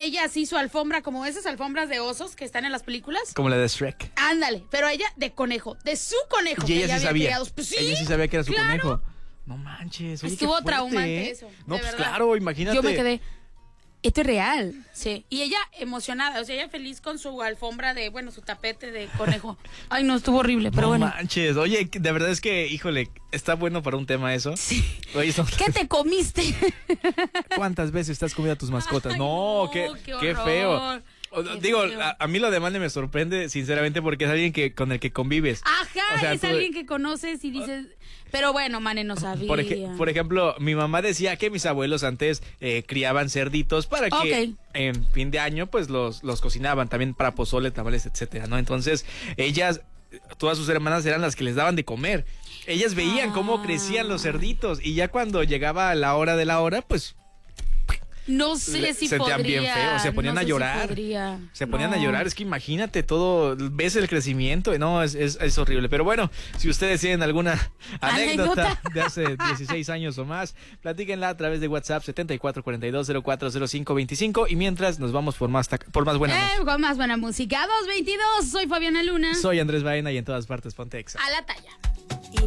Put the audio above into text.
ella así su alfombra, como esas alfombras de osos que están en las películas. Como la de Shrek. Ándale, pero ella de conejo, de su conejo. Y que ella sí sabía. criado. Pues sí, Ella sí sabía que era su claro. conejo. No manches. Oye, Estuvo qué fuerte, traumante eso, No, de pues verdad. claro, imagínate. Yo me quedé, esto es real. Sí. Y ella emocionada, o sea, ella feliz con su alfombra de, bueno, su tapete de conejo. Ay, no, estuvo horrible, pero no bueno. manches. Oye, de verdad es que, híjole, está bueno para un tema eso. Sí. Oye, ¿Qué te comiste? ¿Cuántas veces te has comido a tus mascotas? Ay, no, no, qué horror. feo. Digo, feo. a mí lo de Mane me sorprende, sinceramente, porque es alguien con el que convives. Ajá, O sea, es tú- alguien que conoces y dices, pero bueno, Mane no sabía. Por ejemplo, mi mamá decía que mis abuelos antes criaban cerditos para que Ok. en fin de año pues los cocinaban también para pozole, tamales, etcétera, ¿no? Entonces, ellas, todas sus hermanas eran las que les daban de comer. Ellas veían cómo crecían los cerditos y ya cuando llegaba la hora de la hora, pues No sé si sentían podría. bien feo, se ponían no a sé si llorar. podría. Se ponían a No. llorar, es que imagínate todo, ves el crecimiento, no, es horrible. Pero bueno, si ustedes tienen alguna anécdota de hace 16 años o más, platíquenla a través de WhatsApp 7442040525 y mientras nos vamos por más buena música. Con más buena música. 222, soy Fabiana Luna. Soy Andrés Baena y en todas partes Pontexa. A la talla.